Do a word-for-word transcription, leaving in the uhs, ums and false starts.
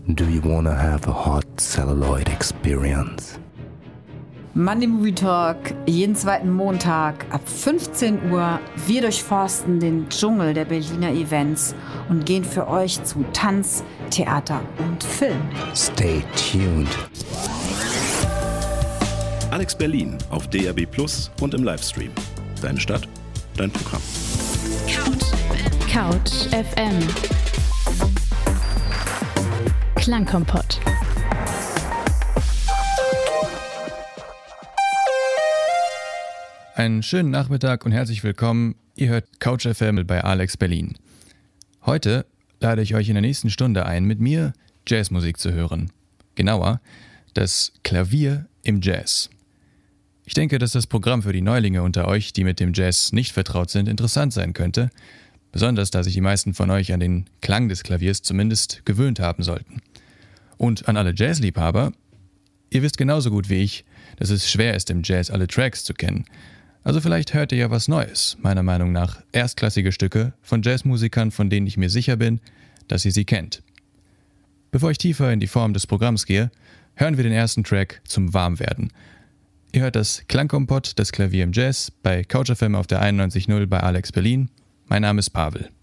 Do you wanna have a hot celluloid experience? Monday Movie Talk, jeden zweiten Montag ab fünfzehn Uhr. Wir durchforsten den Dschungel der Berliner Events und gehen für euch zu Tanz, Theater und Film. Stay tuned. Alex Berlin auf D A B Plus und im Livestream. Deine Stadt, dein Programm. Couch, Couch F M. Klangkompott. Einen schönen Nachmittag und herzlich willkommen. Ihr hört Couch F M bei Alex Berlin. Heute lade ich euch in der nächsten Stunde ein, mit mir Jazzmusik zu hören. Genauer, das Klavier im Jazz. Ich denke, dass das Programm für die Neulinge unter euch, die mit dem Jazz nicht vertraut sind, interessant sein könnte. Besonders, da sich die meisten von euch an den Klang des Klaviers zumindest gewöhnt haben sollten. Und an alle Jazzliebhaber, ihr wisst genauso gut wie ich, dass es schwer ist, im Jazz alle Tracks zu kennen. Also vielleicht hört ihr ja was Neues, meiner Meinung nach erstklassige Stücke von Jazzmusikern, von denen ich mir sicher bin, dass ihr sie kennt. Bevor ich tiefer in die Form des Programms gehe, hören wir den ersten Track zum Warmwerden. Ihr hört das Klangkompott, das Klavier im Jazz, bei Couch F M auf der einundneunzig Komma null bei Alex Berlin. Mein Name ist Pavel.